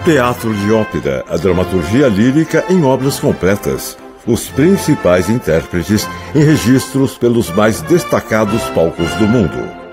Teatro de ópera, a dramaturgia lírica em obras completas. Os principais intérpretes em registros pelos mais destacados palcos do mundo.